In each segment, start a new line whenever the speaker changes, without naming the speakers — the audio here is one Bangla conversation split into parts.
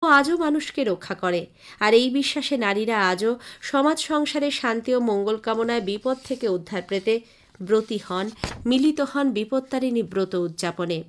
আজও মানুষকে রক্ষা করে, আর এই বিশ্বাসে নারীরা আজও সমাজ সংসারে শান্তি ও মঙ্গল কামনায় বিপদ থেকে উদ্ধার পেতে ব্রতী হন, মিলিত হন বিপত্তারিণী ব্রত উদযাপনে।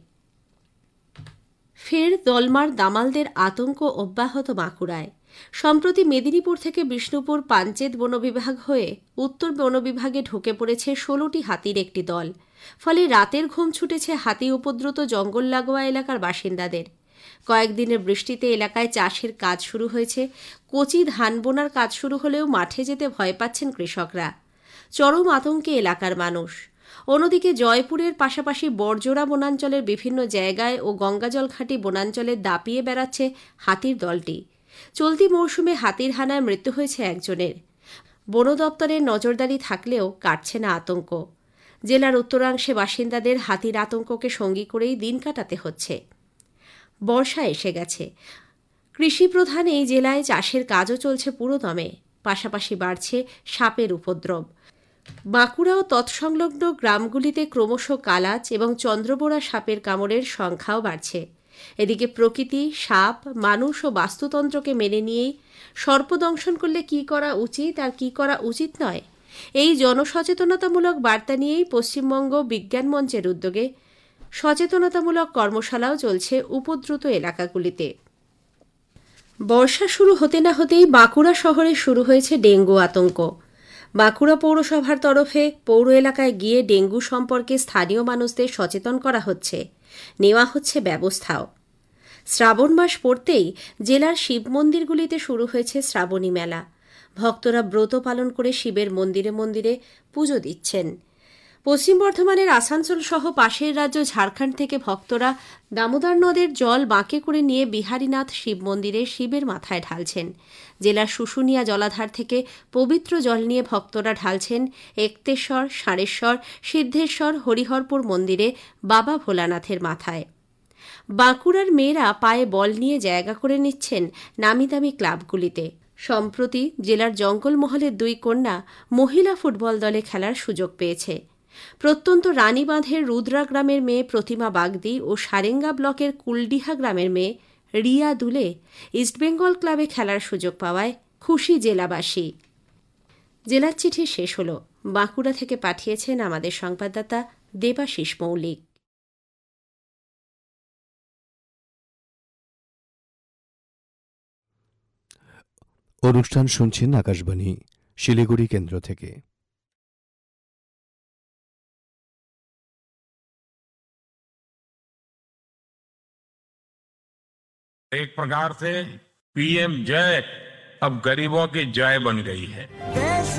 ফের দলমার দামালদের আতঙ্ক অব্যাহত বাঁকুড়ায়। সম্প্রতি মেদিনীপুর থেকে বিষ্ণুপুর পাঞ্চেত বনবিভাগ হয়ে উত্তর বনবিভাগে ঢুকে পড়েছে 16টি হাতির একটি দল। ফলে রাতের ঘুম ছুটেছে হাতি উপদ্রুত জঙ্গল লাগোয়া এলাকার বাসিন্দাদের। কয়েকদিনের বৃষ্টিতে এলাকায় চাষের কাজ শুরু হয়েছে। কচি ধান বোনার কাজ শুরু হলেও মাঠে যেতে ভয় পাচ্ছেন কৃষকরা। চরম আতঙ্কে এলাকার মানুষ। অন্যদিকে জয়পুরের পাশাপাশি বড়জোড়া বনাঞ্চলের বিভিন্ন জায়গায় ও গঙ্গাজল ঘাটি বনাঞ্চলে দাপিয়ে বেড়াচ্ছে হাতির দলটি। চলতি মৌসুমে হাতির হানায় মৃত্যু হয়েছে একজনের। বন দপ্তরের নজরদারি থাকলেও কাটছে না আতঙ্ক। জেলার উত্তরাংশে বাসিন্দাদের হাতির আতঙ্ককে সঙ্গী করেই দিন কাটাতে হচ্ছে। বর্ষা এসে গেছে। কৃষিপ্রধান এই জেলায় চাষের কাজও চলছে পুরোদমে। পাশাপাশি বাড়ছে সাপের উপদ্রব। বাঁকুড়া ও তৎসংলগ্ন গ্রামগুলিতে ক্রমশ কালাচ এবং চন্দ্রবোড়া সাপের কামড়ের সংখ্যাও বাড়ছে। এদিকে প্রকৃতি, সাপ, মানুষ ও বাস্তুতন্ত্রকে মেনে নিয়েই সর্পদংশন করলে কী করা উচিত আর কী করা উচিত নয়, এই জনসচেতনতামূলক বার্তা নিয়েই পশ্চিমবঙ্গ বিজ্ঞান মঞ্চের উদ্যোগে সচেতনতামূলক কর্মশালাও চলছে উপদ্রুত এলাকাগুলিতে। বর্ষা শুরু হতে না হতেই বাঁকুড়া শহরে শুরু হয়েছে ডেঙ্গু আতঙ্ক। বাঁকুড়া পৌরসভার তরফে পৌর এলাকায় গিয়ে ডেঙ্গু সম্পর্কে স্থানীয় মানুষদের সচেতন করা হচ্ছে, নেওয়া হচ্ছে ব্যবস্থাও। শ্রাবণ মাস পড়তেই জেলার শিব মন্দিরগুলিতে শুরু হয়েছে শ্রাবণী মেলা। ভক্তরা ব্রত পালন করে শিবের মন্দিরে মন্দিরে পুজো দিচ্ছেন। পশ্চিম বর্ধমানের আসানসোল সহ পাশের রাজ্য ঝাড়খণ্ড থেকে ভক্তরা দামোদর নদের জল বাঁকে করে নিয়ে বিহারীনাথ শিব মন্দিরে শিবের মাথায় ঢালছেন। জেলার শুশুনিয়া জলাধার থেকে পবিত্র জল নিয়ে ভক্তরা ঢালছেন একতেশ্বর, ষাঁড়েশ্বর, সিদ্ধেশ্বর, হরিহরপুর মন্দিরে বাবা ভোলানাথের মাথায়। বাঁকুড়ার মেয়েরা পায়ে বল নিয়ে জায়গা করে নিচ্ছেন নামিদামি ক্লাবগুলিতে। সম্প্রতি জেলার জঙ্গলমহলের 2 কন্যা মহিলা ফুটবল দলে খেলার সুযোগ পেয়েছে। প্রত্যন্ত রানীবাঁধের রুদ্রা গ্রামের মেয়ে প্রতিমা বাগদি ও সারেঙ্গা ব্লকের কুলডিহা গ্রামের মেয়ে রিয়া দুলে ইস্টবেঙ্গল ক্লাবে খেলার সুযোগ পাওয়ায় খুশি জেলাবাসী। জেলার চিঠি শেষ হল। বাঁকুড়া থেকে পাঠিয়েছেন আমাদের সংবাদদাতা দেবাশিস মৌলিক।
অনুষ্ঠান শুনছেন আকাশবাণী শিলিগুড়ি কেন্দ্র থেকে।
एक प्रकार से पीएम जय अब गरीबों की जय बन गई है।